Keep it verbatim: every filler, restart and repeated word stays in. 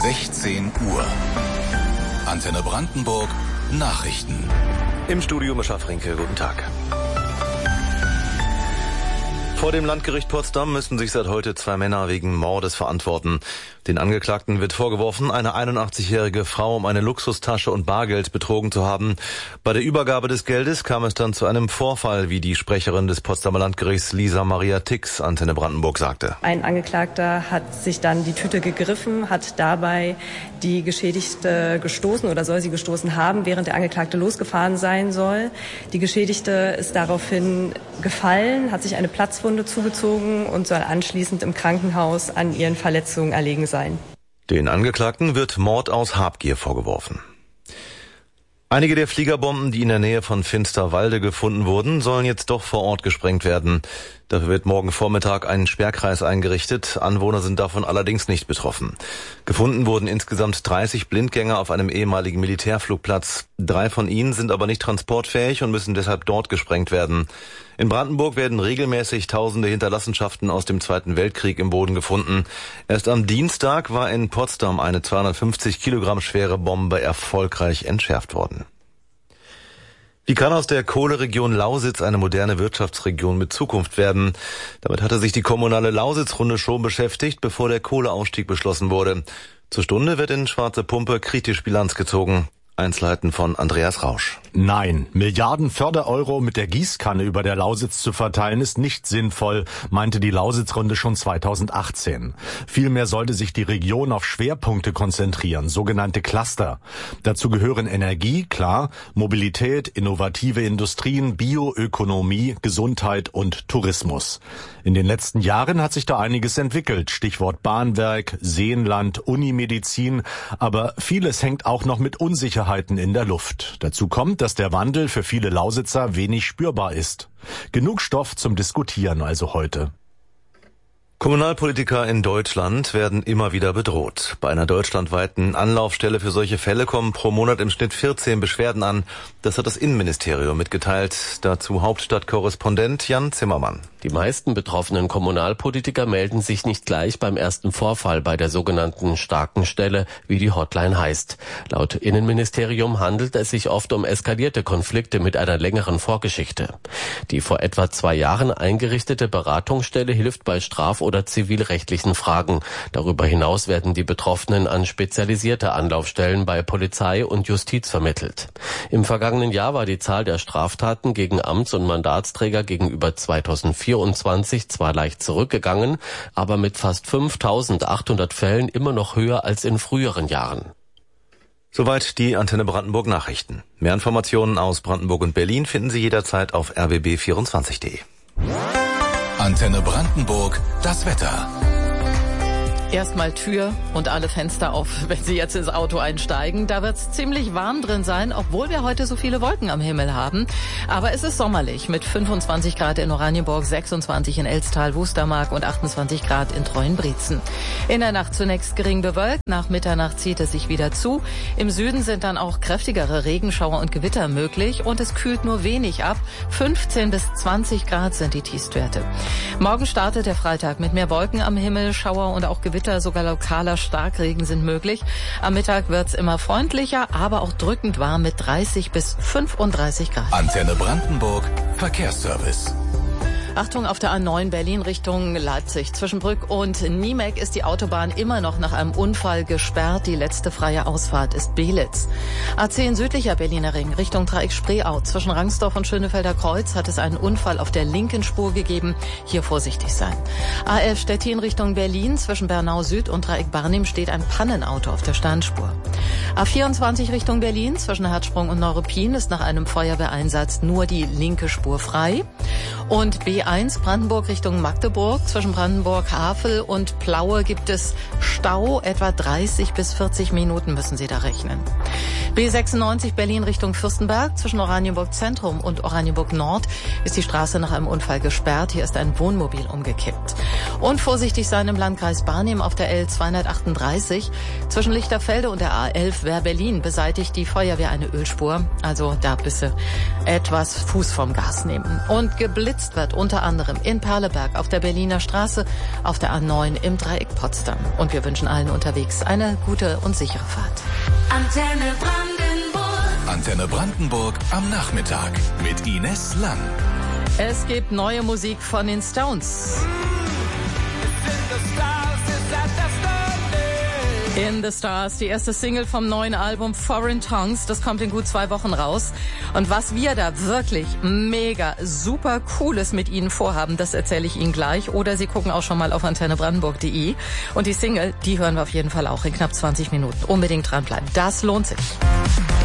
sechzehn Uhr. Antenne Brandenburg Nachrichten. Im Studio Mischa Frinke, guten Tag. Vor dem Landgericht Potsdam müssen sich seit heute zwei Männer wegen Mordes verantworten. Den Angeklagten wird vorgeworfen, eine einundachtzigjährige Frau um eine Luxustasche und Bargeld betrogen zu haben. Bei der Übergabe des Geldes kam es dann zu einem Vorfall, wie die Sprecherin des Potsdamer Landgerichts Lisa Maria Tix Antenne Brandenburg sagte. Ein Angeklagter hat sich dann die Tüte gegriffen, hat dabei die Geschädigte gestoßen oder soll sie gestoßen haben, während der Angeklagte losgefahren sein soll. Die Geschädigte ist daraufhin gefallen, hat sich eine Platzwunde zugezogen und soll anschließend im Krankenhaus an ihren Verletzungen erlegen sein. Den Angeklagten wird Mord aus Habgier vorgeworfen. Einige der Fliegerbomben, die in der Nähe von Finsterwalde gefunden wurden, sollen jetzt doch vor Ort gesprengt werden. Dafür wird morgen Vormittag ein Sperrkreis eingerichtet. Anwohner sind davon allerdings nicht betroffen. Gefunden wurden insgesamt dreißig Blindgänger auf einem ehemaligen Militärflugplatz. Drei von ihnen sind aber nicht transportfähig und müssen deshalb dort gesprengt werden. In Brandenburg werden regelmäßig tausende Hinterlassenschaften aus dem Zweiten Weltkrieg im Boden gefunden. Erst am Dienstag war in Potsdam eine zweihundertfünfzig Kilogramm schwere Bombe erfolgreich entschärft worden. Wie kann aus der Kohleregion Lausitz eine moderne Wirtschaftsregion mit Zukunft werden? Damit hatte sich die kommunale Lausitz-Runde schon beschäftigt, bevor der Kohleausstieg beschlossen wurde. Zur Stunde wird in Schwarze Pumpe kritisch Bilanz gezogen. Einzelheiten von Andreas Rausch. Nein, Milliarden Fördereuro mit der Gießkanne über der Lausitz zu verteilen ist nicht sinnvoll, meinte die Lausitz-Runde schon zweitausendachtzehn. Vielmehr sollte sich die Region auf Schwerpunkte konzentrieren, sogenannte Cluster. Dazu gehören Energie, klar, Mobilität, innovative Industrien, Bioökonomie, Gesundheit und Tourismus. In den letzten Jahren hat sich da einiges entwickelt, Stichwort Bahnwerk, Seenland, Unimedizin, aber vieles hängt auch noch mit Unsicherheiten in der Luft. Dazu kommt, dass der Wandel für viele Lausitzer wenig spürbar ist. Genug Stoff zum Diskutieren also heute. Kommunalpolitiker in Deutschland werden immer wieder bedroht. Bei einer deutschlandweiten Anlaufstelle für solche Fälle kommen pro Monat im Schnitt vierzehn Beschwerden an. Das hat das Innenministerium mitgeteilt. Dazu Hauptstadtkorrespondent Jan Zimmermann. Die meisten betroffenen Kommunalpolitiker melden sich nicht gleich beim ersten Vorfall bei der sogenannten starken Stelle, wie die Hotline heißt. Laut Innenministerium handelt es sich oft um eskalierte Konflikte mit einer längeren Vorgeschichte. Die vor etwa zwei Jahren eingerichtete Beratungsstelle hilft bei Straf- oder zivilrechtlichen Fragen. Darüber hinaus werden die Betroffenen an spezialisierte Anlaufstellen bei Polizei und Justiz vermittelt. Im vergangenen Jahr war die Zahl der Straftaten gegen Amts- und Mandatsträger gegenüber zweitausendvierundzwanzig zwar leicht zurückgegangen, aber mit fast fünftausendachthundert Fällen immer noch höher als in früheren Jahren. Soweit die Antenne Brandenburg Nachrichten. Mehr Informationen aus Brandenburg und Berlin finden Sie jederzeit auf r w b vierundzwanzig punkt de. Antenne Brandenburg, das Wetter. Erstmal Tür und alle Fenster auf, wenn Sie jetzt ins Auto einsteigen. Da wird es ziemlich warm drin sein, obwohl wir heute so viele Wolken am Himmel haben. Aber es ist sommerlich mit fünfundzwanzig Grad in Oranienburg, sechsundzwanzig in Elztal, Wustermark und achtundzwanzig Grad in Treuenbrietzen. In der Nacht zunächst gering bewölkt, nach Mitternacht zieht es sich wieder zu. Im Süden sind dann auch kräftigere Regenschauer und Gewitter möglich und es kühlt nur wenig ab. fünfzehn bis zwanzig Grad sind die Tiefstwerte. Morgen startet der Freitag mit mehr Wolken am Himmel, Schauer und auch Gewitter. Sogar lokaler Starkregen sind möglich. Am Mittag wird's immer freundlicher, aber auch drückend warm mit dreißig bis fünfunddreißig Grad. Antenne Brandenburg, Verkehrsservice. Achtung, auf der A neun Berlin Richtung Leipzig. Zwischen Brück und Niemek ist die Autobahn immer noch nach einem Unfall gesperrt. Die letzte freie Ausfahrt ist Belitz. A zehn südlicher Berliner Ring Richtung Dreieck Spreeau. Zwischen Rangsdorf und Schönefelder Kreuz hat es einen Unfall auf der linken Spur gegeben. Hier vorsichtig sein. A elf Stettin Richtung Berlin. Zwischen Bernau Süd und Dreieck Barnim steht ein Pannenauto auf der Standspur. A vierundzwanzig Richtung Berlin. Zwischen Herzsprung und Neuruppin ist nach einem Feuerwehreinsatz nur die linke Spur frei. Und B eins Brandenburg Richtung Magdeburg. Zwischen Brandenburg, Havel und Plaue gibt es Stau. Etwa dreißig bis vierzig Minuten müssen Sie da rechnen. B sechsundneunzig Berlin Richtung Fürstenberg. Zwischen Oranienburg Zentrum und Oranienburg Nord ist die Straße nach einem Unfall gesperrt. Hier ist ein Wohnmobil umgekippt. Und vorsichtig sein im Landkreis Barnim auf der L zweihundertachtunddreißig. Zwischen Lichterfelde und der A elf Wehr Berlin beseitigt die Feuerwehr eine Ölspur. Also da bitte etwas Fuß vom Gas nehmen. Und geblitzt genutzt wird, unter anderem in Perleberg, auf der Berliner Straße, auf der A neun im Dreieck Potsdam. Und wir wünschen allen unterwegs eine gute und sichere Fahrt. Antenne Brandenburg. Antenne Brandenburg am Nachmittag mit Ines Lang. Es gibt neue Musik von den Stones. In the Stars, die erste Single vom neuen Album Foreign Tongues, das kommt in gut zwei Wochen raus. Und was wir da wirklich mega super Cooles mit Ihnen vorhaben, das erzähle ich Ihnen gleich. Oder Sie gucken auch schon mal auf antenne brandenburg punkt de. Und die Single, die hören wir auf jeden Fall auch in knapp zwanzig Minuten. Unbedingt dranbleiben, das lohnt sich.